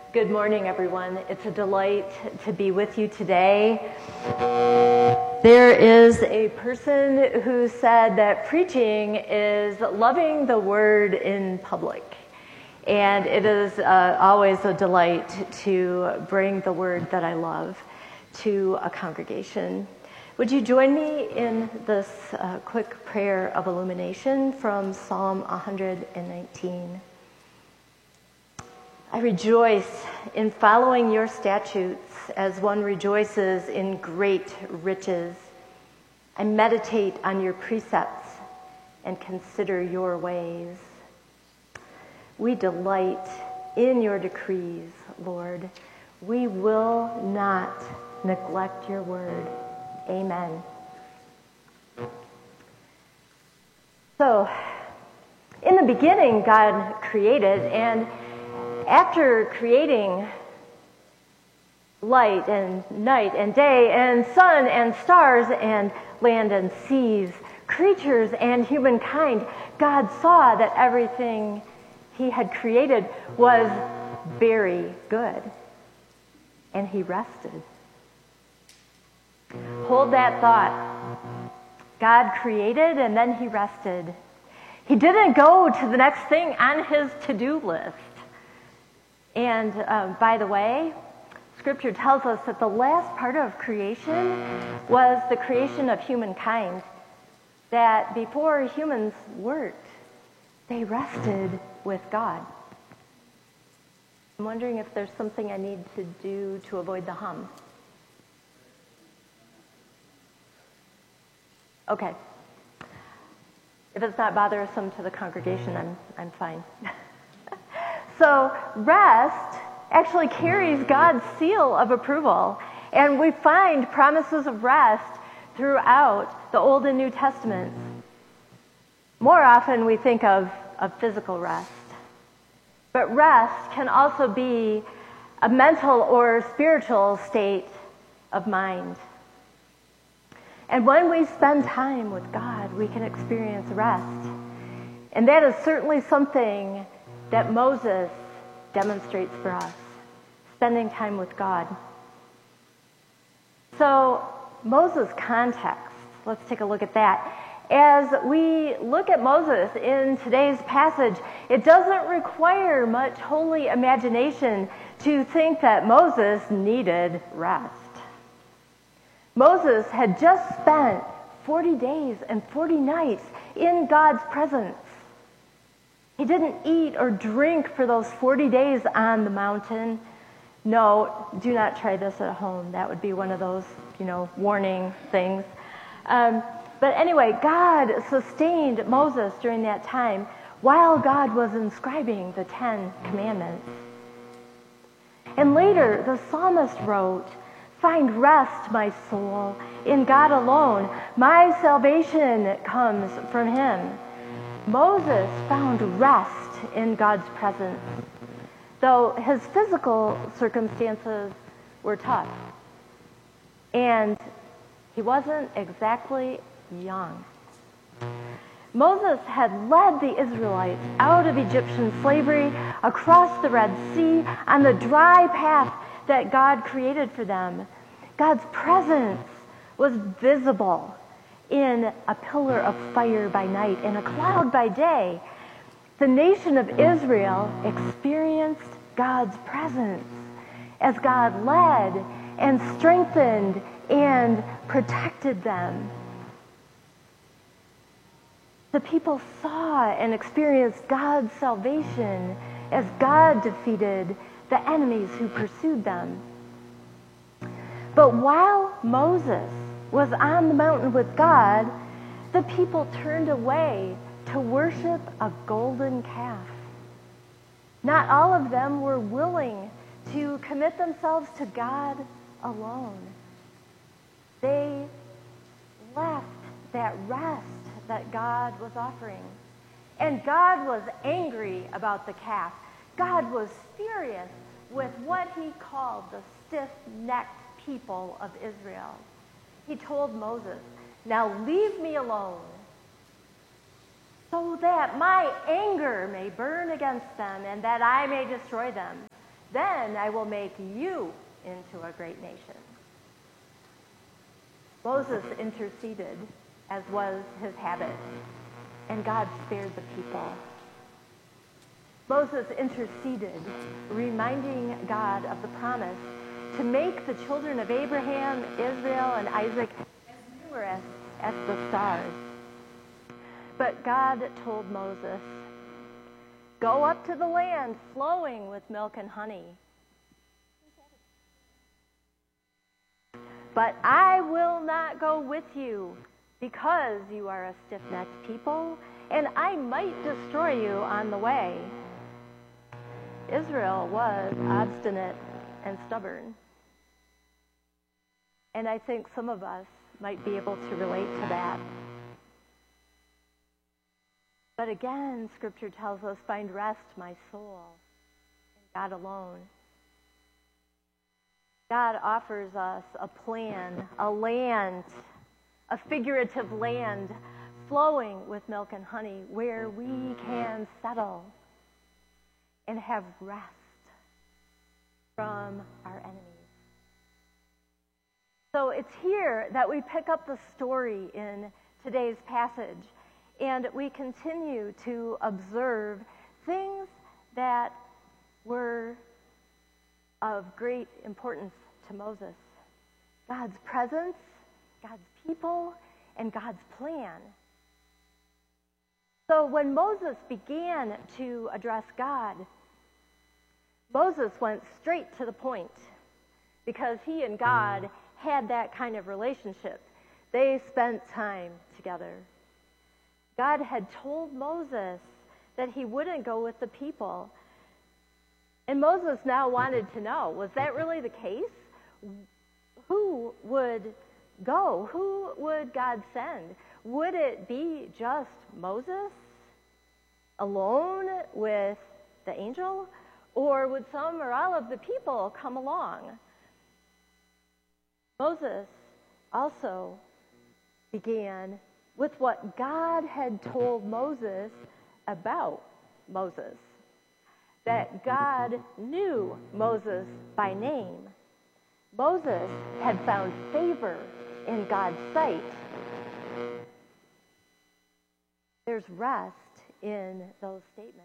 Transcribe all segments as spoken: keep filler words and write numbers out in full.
Good morning, everyone. It's a delight to be with you today. There is a person who said that preaching is loving the word in public. And it is uh, always a delight to bring the word that I love to a congregation. Would you join me in this uh, quick prayer of illumination from Psalm one hundred nineteen? I rejoice in following your statutes as one rejoices in great riches. I meditate on your precepts and consider your ways. We delight in your decrees, Lord. We will not neglect your word. Amen. So, in the beginning, God created, and after creating light and night and day and sun and stars and land and seas, creatures and humankind, God saw that everything he had created was very good, and he rested. Hold that thought. God created and then he rested. He didn't go to the next thing on his to-do list. And uh, by the way, Scripture tells us that the last part of creation was the creation of humankind. That before humans worked, they rested with God. I'm wondering if there's something I need to do to avoid the hum. Okay. If it's not bothersome to the congregation, I'm I'm fine. So rest actually carries God's seal of approval. And we find promises of rest throughout the Old and New Testaments. More often we think of, of physical rest. But rest can also be a mental or spiritual state of mind. And when we spend time with God, we can experience rest. And that is certainly something that Moses demonstrates for us, spending time with God. So, Moses' context, let's take a look at that. As we look at Moses in today's passage, it doesn't require much holy imagination to think that Moses needed rest. Moses had just spent forty days and forty nights in God's presence. He didn't eat or drink for those forty days on the mountain. No, do not try this at home. That would be one of those, you know, warning things. Um, but anyway, God sustained Moses during that time while God was inscribing the Ten Commandments. And later, the psalmist wrote, "Find rest, my soul, in God alone. My salvation comes from him." Moses found rest in God's presence, though his physical circumstances were tough. And he wasn't exactly young. Moses had led the Israelites out of Egyptian slavery, across the Red Sea, on the dry path that God created for them. God's presence was visible in a pillar of fire by night and a cloud by day. The nation of Israel experienced God's presence as God led and strengthened and protected them. The people saw and experienced God's salvation as God defeated the enemies who pursued them. But while Moses was on the mountain with God, the people turned away to worship a golden calf. Not all of them were willing to commit themselves to God alone. They left that rest that God was offering. And God was angry about the calf. God was furious with what he called the stiff-necked people of Israel. He told Moses, "Now leave me alone, so that my anger may burn against them and that I may destroy them." Then I will make you into a great nation. Moses interceded, as was his habit, and God spared the people. Moses interceded, reminding God of the promise to make the children of Abraham, Israel, and Isaac as numerous as the stars. But God told Moses, "Go up to the land flowing with milk and honey. But I will not go with you, because you are a stiff-necked people, and I might destroy you on the way." Israel was obstinate and stubborn. And I think some of us might be able to relate to that. But again, Scripture tells us, "Find rest, my soul, in God alone." God offers us a plan, a land, a figurative land flowing with milk and honey where we can settle and have rest from our enemies. So it's here that we pick up the story in today's passage, and we continue to observe things that were of great importance to Moses. God's presence, God's people, and God's plan. So when Moses began to address God, Moses went straight to the point because he and God had that kind of relationship. They spent time together. God had told Moses that he wouldn't go with the people. And Moses now wanted to know, was that really the case? Who would go? Who would God send? Would it be just Moses alone with the angel? Or would some or all of the people come along? Moses also began with what God had told Moses about Moses. That God knew Moses by name. Moses had found favor in God's sight. There's rest in those statements.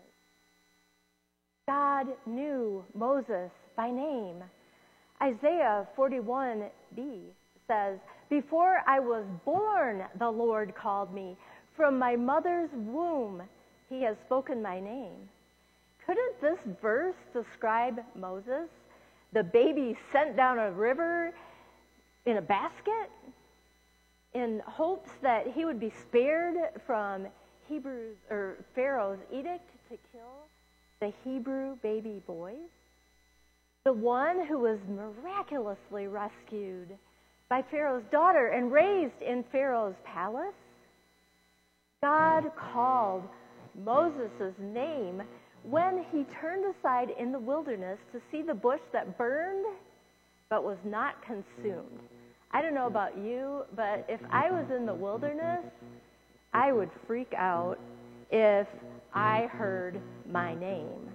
God knew Moses by name. Isaiah forty-one b says, "Before I was born, the Lord called me. From my mother's womb, he has spoken my name." Couldn't this verse describe Moses, the baby sent down a river in a basket in hopes that he would be spared from Hebrews or Pharaoh's edict to kill the Hebrew baby boys? The one who was miraculously rescued by Pharaoh's daughter and raised in Pharaoh's palace? God called Moses' name when he turned aside in the wilderness to see the bush that burned but was not consumed. I don't know about you, but if I was in the wilderness, I would freak out if I heard my name.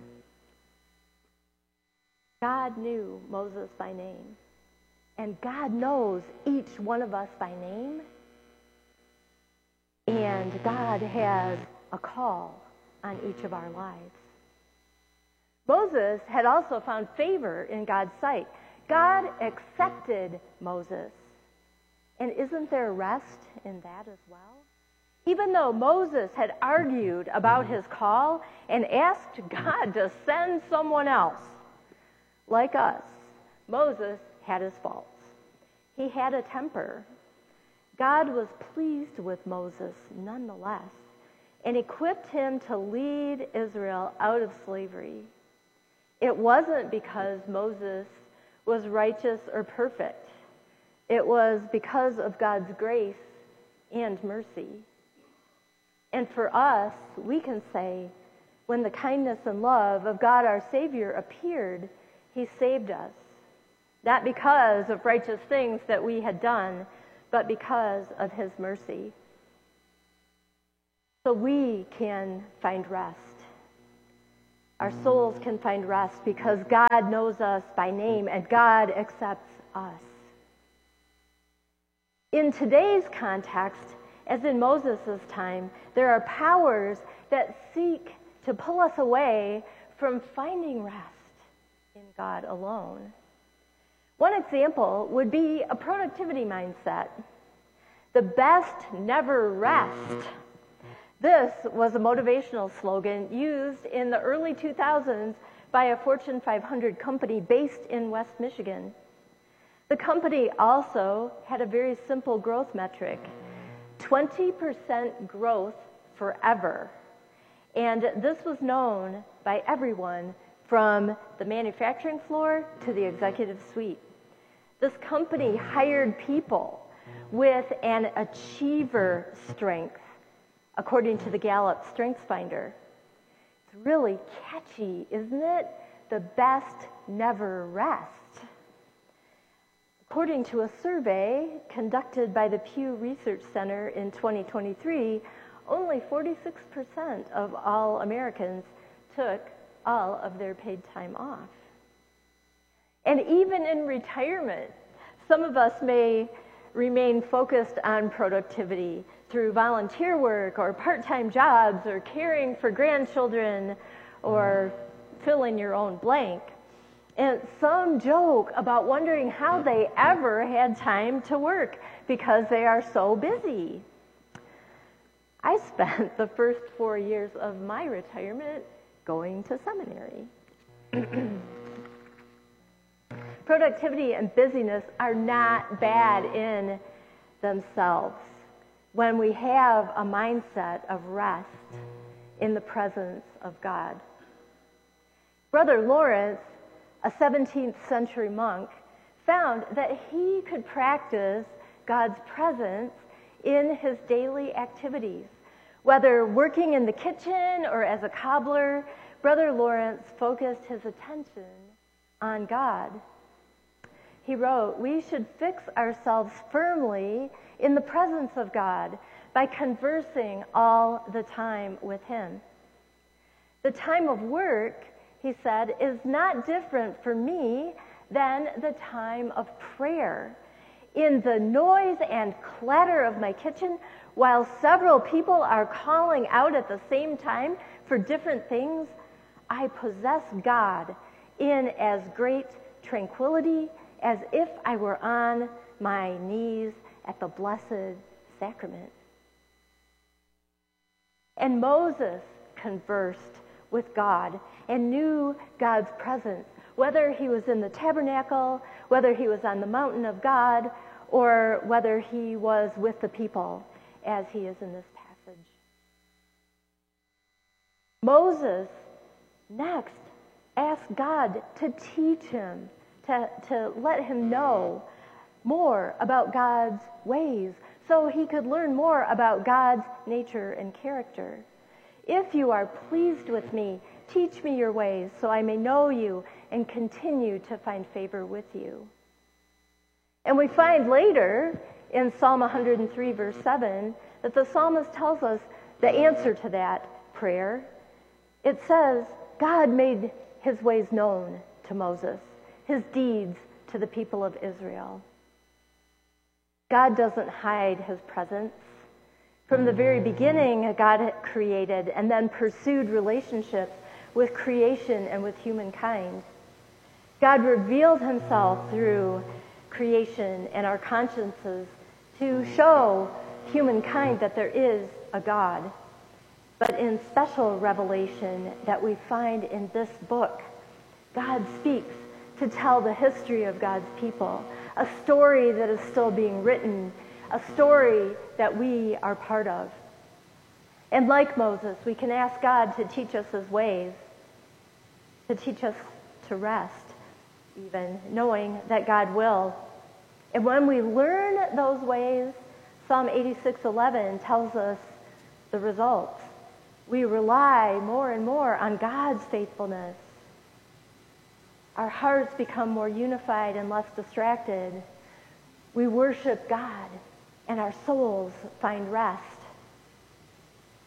God knew Moses by name, and God knows each one of us by name, and God has a call on each of our lives. Moses had also found favor in God's sight. God accepted Moses. And isn't there rest in that as well? Even though Moses had argued about his call and asked God to send someone else, like us, Moses had his faults. He had a temper. God was pleased with Moses nonetheless and equipped him to lead Israel out of slavery. It wasn't because Moses was righteous or perfect. It was because of God's grace and mercy. And for us, we can say, when the kindness and love of God our Savior appeared, he saved us. Not because of righteous things that we had done, but because of his mercy. So we can find rest. Our souls can find rest because God knows us by name and God accepts us. In today's context, as in Moses' time, there are powers that seek to pull us away from finding rest in God alone. One example would be a productivity mindset. The best never rest. This was a motivational slogan used in the early two thousands by a Fortune five hundred company based in West Michigan. The company also had a very simple growth metric, twenty percent growth forever. And this was known by everyone from the manufacturing floor to the executive suite. This company hired people with an achiever strength, according to the Gallup Strengths Finder. It's really catchy, isn't it? The best never rest. According to a survey conducted by the Pew Research Center in twenty twenty-three, only forty-six percent of all Americans took all of their paid time off. And even in retirement, some of us may remain focused on productivity through volunteer work or part-time jobs or caring for grandchildren or fill in your own blank. And some joke about wondering how they ever had time to work because they are so busy. I spent the first four years of my retirement going to seminary. Productivity and busyness are not bad in themselves when we have a mindset of rest in the presence of God. Brother Lawrence, a seventeenth century monk, found that he could practice God's presence in his daily activities. Whether working in the kitchen or as a cobbler, Brother Lawrence focused his attention on God. He wrote, "We should fix ourselves firmly in the presence of God by conversing all the time with Him. The time of work," he said, "is not different for me than the time of prayer. In the noise and clatter of my kitchen, while several people are calling out at the same time for different things, I possess God in as great tranquility as if I were on my knees at the Blessed Sacrament." And Moses conversed with God and knew God's presence, whether he was in the tabernacle, whether he was on the mountain of God, or whether he was with the people, as he is in this passage. Moses next asked God to teach him, to, to let him know more about God's ways, so he could learn more about God's nature and character. "If you are pleased with me, teach me your ways, so I may know you and continue to find favor with you." And we find later in Psalm one hundred three, verse seven, that the psalmist tells us the answer to that prayer. It says, God made his ways known to Moses, his deeds to the people of Israel. God doesn't hide his presence. From the very beginning, God created and then pursued relationships with creation and with humankind. God revealed himself through creation and our consciences to show humankind that there is a God. But in special revelation that we find in this book, God speaks to tell the history of God's people, a story that is still being written, a story that we are part of. And like Moses, we can ask God to teach us his ways, to teach us to rest, even knowing that God will. And when we learn those ways, Psalm eighty-six eleven tells us the results. We rely more and more on God's faithfulness. Our hearts become more unified and less distracted. We worship God, and our souls find rest.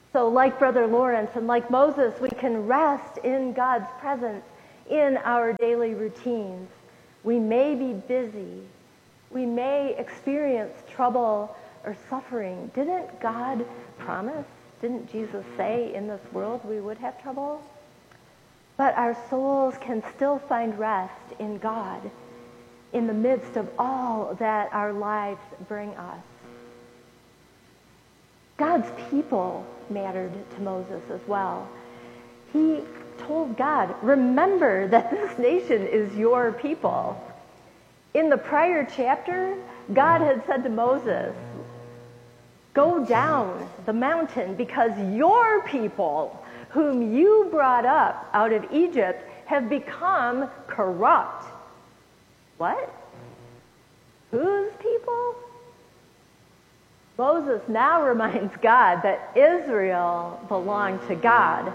So like Brother Lawrence and like Moses, we can rest in God's presence in our daily routines. We may be busy. We may experience trouble or suffering. Didn't God promise? Didn't Jesus say in this world we would have trouble? But our souls can still find rest in God in the midst of all that our lives bring us. God's people mattered to Moses as well. He told God, remember that this nation is your people. In the prior chapter, God had said to Moses, go down the mountain because your people, whom you brought up out of Egypt, have become corrupt. What? Whose people? Moses now reminds God that Israel belonged to God.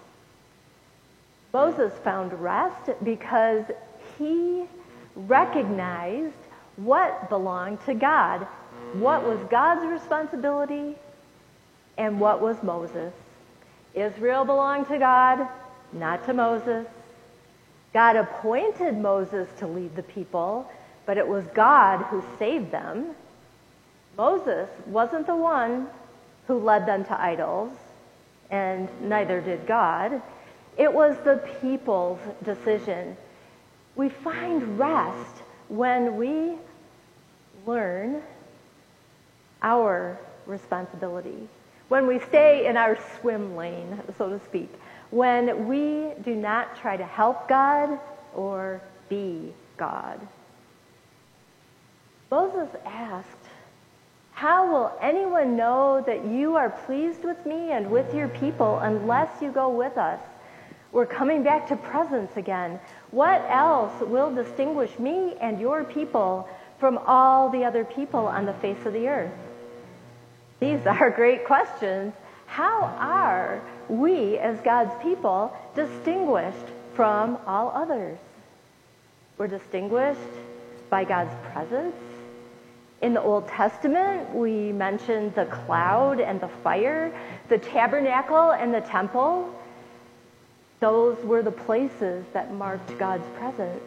Moses found rest because he recognized what belonged to God. What was God's responsibility and what was Moses? Israel belonged to God, not to Moses. God appointed Moses to lead the people, but it was God who saved them. Moses wasn't the one who led them to idols, and neither did God. It was the people's decision. We find rest when we learn our responsibility, when we stay in our swim lane, so to speak, when we do not try to help God or be God. Moses asked, how will anyone know that you are pleased with me and with your people unless you go with us? We're coming back to presence again. What else will distinguish me and your people from all the other people on the face of the earth? These are great questions. How are we, as God's people, distinguished from all others? We're distinguished by God's presence. In the Old Testament, we mentioned the cloud and the fire, the tabernacle and the temple. Those were the places that marked God's presence.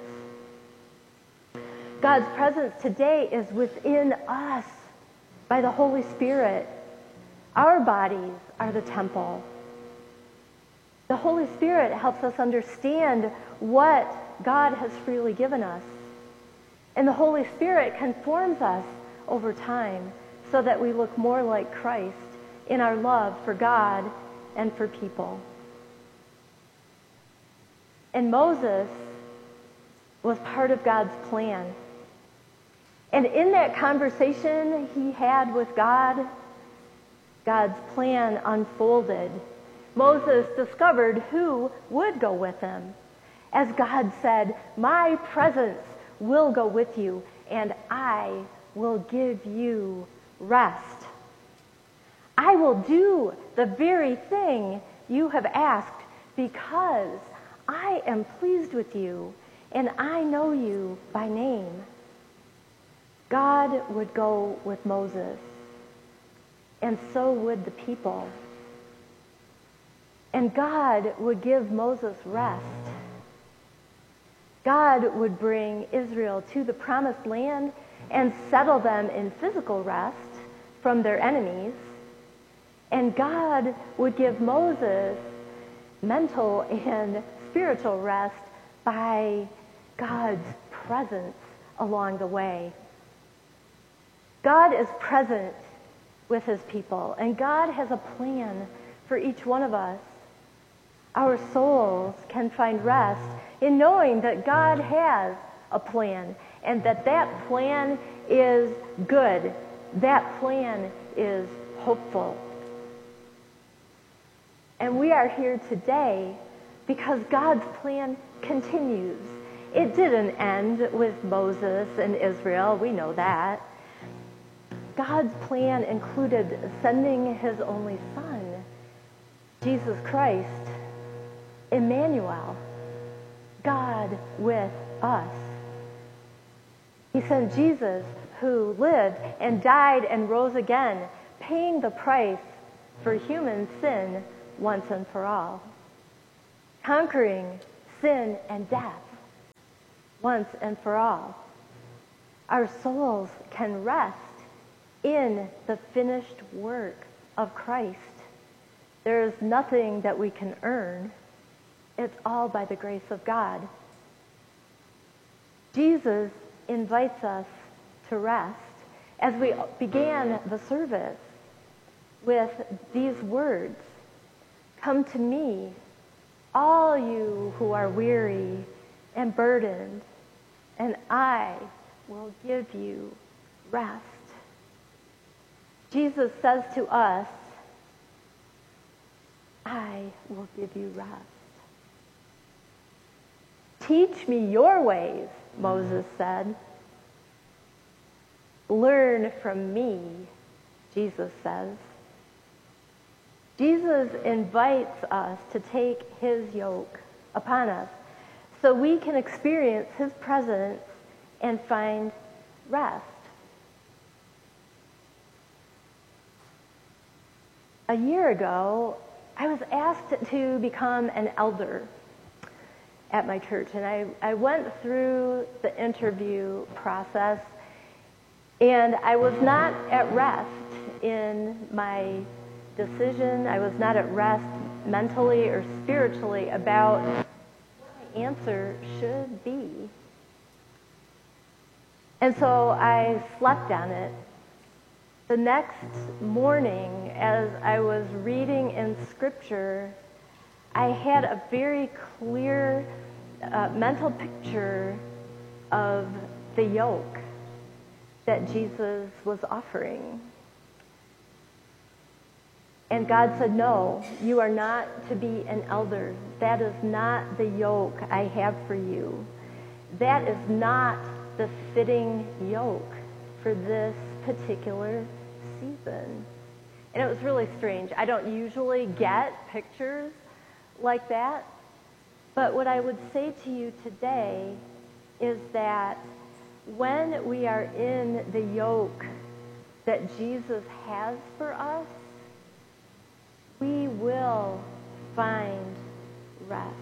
God's presence today is within us by the Holy Spirit. Our bodies are the temple. The Holy Spirit helps us understand what God has freely given us. And the Holy Spirit conforms us over time so that we look more like Christ in our love for God and for people. And Moses was part of God's plan. And in that conversation he had with God, God's plan unfolded. Moses discovered who would go with him. As God said, my presence will go with you, and I will give you rest. I will do the very thing you have asked because I am pleased with you and I know you by name. God would go with Moses, and so would the people. And God would give Moses rest. God would bring Israel to the promised land and settle them in physical rest from their enemies. And God would give Moses mental and spiritual rest by God's presence along the way. God is present with his people, and God has a plan for each one of us. Our souls can find rest in knowing that God has a plan, and that that plan is good. That plan is hopeful. And we are here today because God's plan continues. It didn't end with Moses and Israel. We know that. God's plan included sending his only Son, Jesus Christ, Emmanuel, God with us. He sent Jesus, who lived and died and rose again, paying the price for human sin once and for all, conquering sin and death once and for all. Our souls can rest in the finished work of Christ. There is nothing that we can earn. It's all by the grace of God. Jesus invites us to rest. As we began the service with these words, "Come to me, all you who are weary and burdened, and I will give you rest." Jesus says to us, "I will give you rest." "Teach me your ways," Moses said. "Learn from me," Jesus says. Jesus invites us to take his yoke upon us so we can experience his presence and find rest. A year ago, I was asked to become an elder at my church, and I, I went through the interview process, and I was not at rest in my decision. I was not at rest mentally or spiritually about what my answer should be. And so I slept on it. The next morning, as I was reading in Scripture, I had a very clear uh, mental picture of the yoke that Jesus was offering. And God said, "No, you are not to be an elder. That is not the yoke I have for you. That is not the fitting yoke for this particular season." And it was really strange. I don't usually get pictures like that. But what I would say to you today is that when we are in the yoke that Jesus has for us, we will find rest.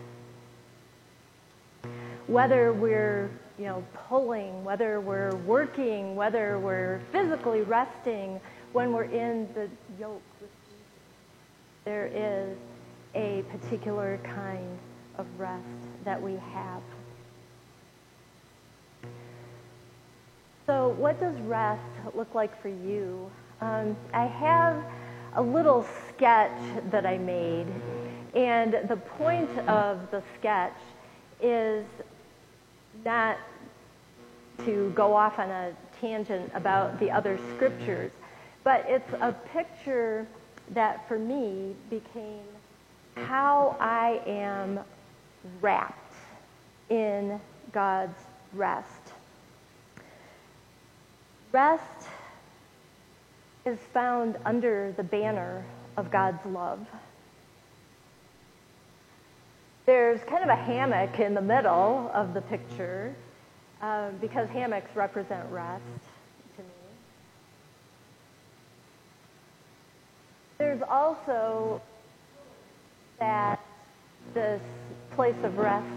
Whether we're, you know, pulling, whether we're working, whether we're physically resting, when we're in the yoke with Jesus, there is a particular kind of rest that we have. So what does rest look like for you? Um, I have a little sketch that I made, and the point of the sketch is not to go off on a tangent about the other scriptures, but it's a picture that for me became how I am wrapped in God's rest. Rest is found under the banner of God's love. There's kind of a hammock in the middle of the picture uh, because hammocks represent rest to me. There's also that this place of rest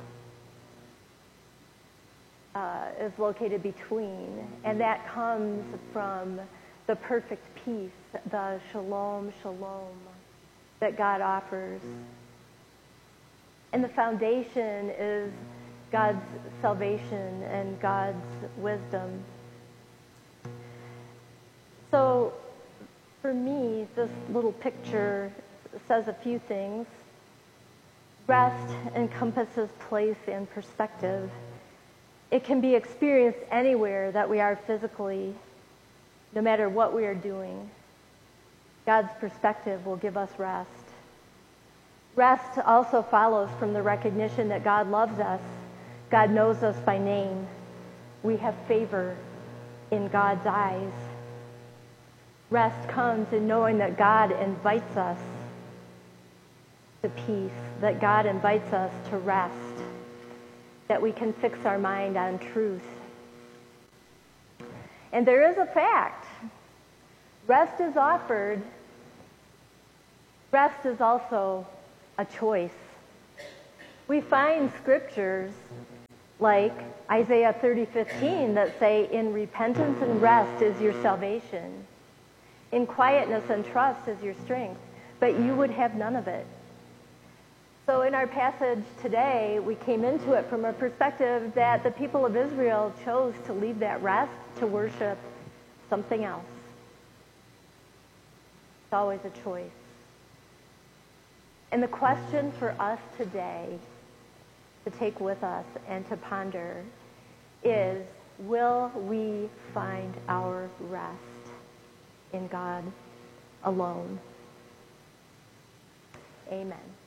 uh, is located between, and that comes from the perfect peace, the shalom, shalom that God offers. And the foundation is God's salvation and God's wisdom. So for me, this little picture says a few things. Rest encompasses place and perspective. It can be experienced anywhere that we are physically, no matter what we are doing. God's perspective will give us rest. Rest also follows from the recognition that God loves us. God knows us by name. We have favor in God's eyes. Rest comes in knowing that God invites us to peace, that God invites us to rest, that we can fix our mind on truth. And there is a fact. Rest is offered Rest is also a choice. We find scriptures like Isaiah thirty fifteen that say, in repentance and rest is your salvation. In quietness and trust is your strength. But you would have none of it. So in our passage today, we came into it from a perspective that the people of Israel chose to leave that rest to worship something else. It's always a choice. And the question for us today to take with us and to ponder is, will we find our rest in God alone? Amen.